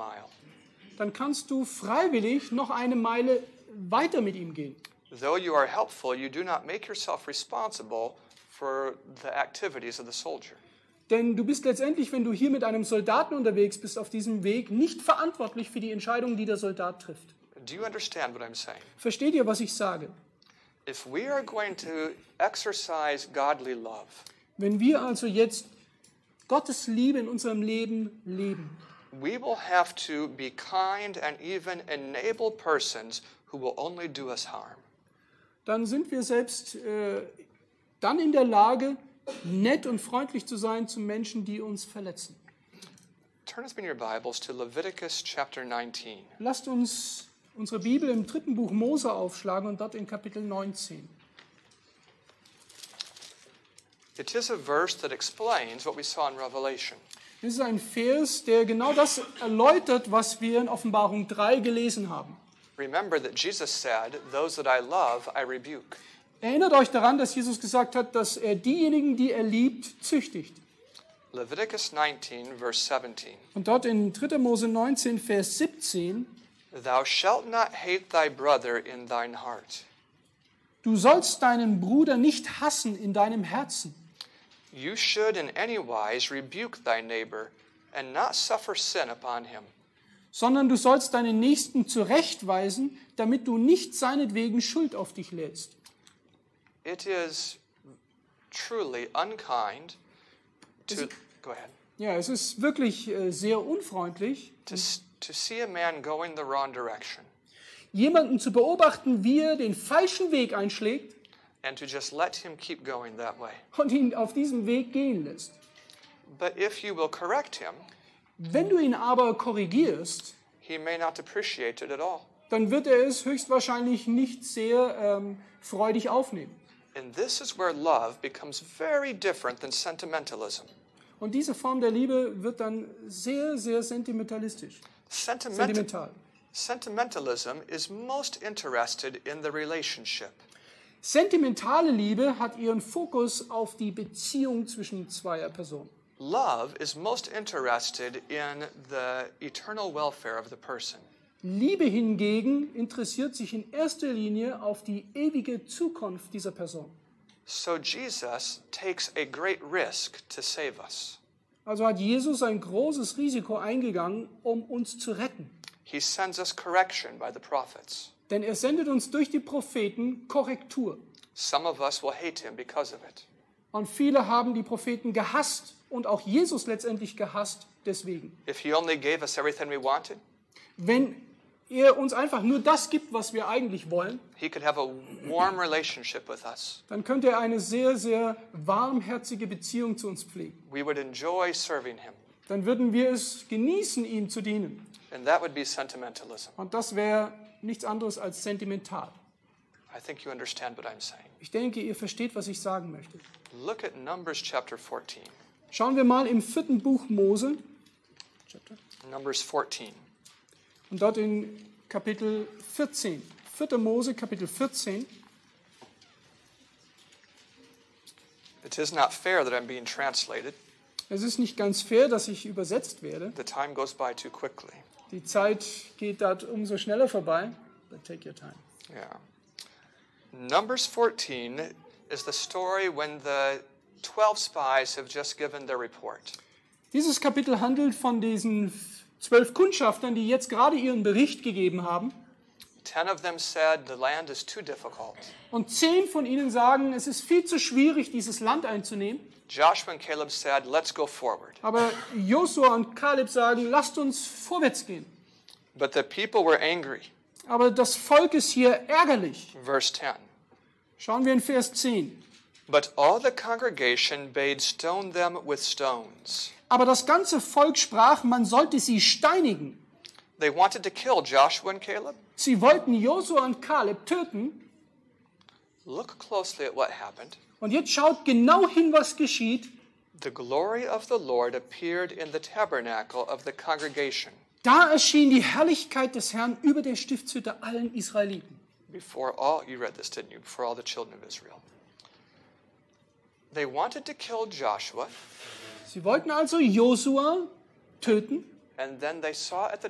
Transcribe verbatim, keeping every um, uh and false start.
mile. Dann kannst du freiwillig noch eine Meile weiter mit ihm gehen. Though you are helpful, you do not make yourself responsible for the activities of the soldier. Denn du bist letztendlich, wenn du hier mit einem Soldaten unterwegs bist, auf diesem Weg, nicht verantwortlich für die Entscheidungen, die der Soldat trifft. Do you understand what I'm saying? Versteht ihr, was ich sage? If we are going to exercise godly love, Wenn wir also jetzt Gottes Liebe in unserem Leben leben, we will have to be kind and even enable persons who will only do us harm. dann sind wir selbst äh, dann in der Lage, nett und freundlich zu sein zu Menschen, die uns verletzen. Turn with me in your Bibles to Leviticus chapter nineteen. Lasst uns unsere Bibel im dritten Buch Mose aufschlagen und dort in Kapitel neunzehn. It is a verse that explains what we saw in Revelation. Das ist ein Vers, der genau das erläutert, was wir in Offenbarung drei gelesen haben. Remember that Jesus said, "Those that I love, I rebuke." Erinnert euch daran, dass Jesus gesagt hat, dass er diejenigen, die er liebt, züchtigt. Leviticus nineteen, verse seventeen. Und dort in dritter Mose neunzehn, Vers siebzehn, Thou shalt not hate thy brother in thine heart. du sollst deinen Bruder nicht hassen in deinem Herzen. You should in any wise rebuke thy neighbor, and not suffer sin upon him. Sondern du sollst deinen Nächsten zurechtweisen, damit du nicht seinetwegen Schuld auf dich lädst. It is truly unkind to Is it- go ahead. Ja, es ist wirklich äh, sehr unfreundlich, To, s- to see a man going the wrong direction jemanden zu beobachten, wie er den falschen Weg einschlägt and to just let him keep going that way. und ihn auf diesem Weg gehen lässt. But if you will correct him, Wenn du ihn aber korrigierst, he may not appreciate it at all. dann wird er es höchstwahrscheinlich nicht sehr ähm, freudig aufnehmen. And this is where love becomes very different than sentimentalism. Und diese Form der Liebe wird dann sehr, sehr sentimentalistisch, Sentimental, sentimental. sentimentalism is most interested in the relationship. Sentimentale Liebe hat ihren Fokus auf die Beziehung zwischen zweier Personen. Love is most interested in the eternal welfare of the person. Liebe hingegen interessiert sich in erster Linie auf die ewige Zukunft dieser Person. So Jesus takes a great risk to save us. Also hat Jesus ein großes Risiko eingegangen, um uns zu retten. He sends us correction by the prophets. Denn er sendet uns durch die Propheten Korrektur. Some of us will hate him because of it. Und viele haben die Propheten gehasst und auch Jesus letztendlich gehasst deswegen. If he only gave us everything we wanted, Wenn er uns einfach nur das gibt, was wir eigentlich wollen, he could have a warm relationship with us. dann könnte er eine sehr, sehr warmherzige Beziehung zu uns pflegen. We would enjoy serving him. Dann würden wir es genießen, ihm zu dienen. And that would be sentimentalism. Und das wäre nichts anderes als sentimental. I think you understand what I'm saying. Ich denke, ihr versteht, was ich sagen möchte. Look at Numbers chapter fourteen. Schauen wir mal im vierten Buch Mose Numbers fourteen. und dort in Kapitel vierzehn. vierter Mose, Kapitel vierzehn. It is not fair that I'm being translated. Es ist nicht ganz fair, dass ich übersetzt werde. The time goes by too quickly. Die Zeit geht dort umso schneller vorbei. But take your time. Yeah. Numbers fourteen is the story when the twelve spies have just given their report. Dieses Kapitel handelt von diesen zwölf Kundschaftern, die jetzt gerade ihren Bericht gegeben haben. Ten of them said the land is too difficult. Und zehn von ihnen sagen, es ist viel zu schwierig, dieses Land einzunehmen. Joshua and Caleb said, let's go forward. Aber Josua und Kaleb sagen, lasst uns vorwärts gehen. But the people were angry. Aber das Volk ist hier ärgerlich. Verse ten. Schauen wir in Vers zehn. But all the congregation bade stone them with stones. Aber das ganze Volk sprach, man sollte sie steinigen. They wanted to kill Joshua and Caleb. Sie wollten Josua und Kaleb töten. Look closely at what happened. Und jetzt schaut genau hin, was geschieht. The glory of the Lord appeared in the tabernacle of the congregation Da erschien die Herrlichkeit des Herrn über der Stiftshütte allen Israeliten. before all, you read this, didn't you? Before all the children of Israel. They wanted to kill Joshua, Sie wollten also Josua töten. and then they saw at the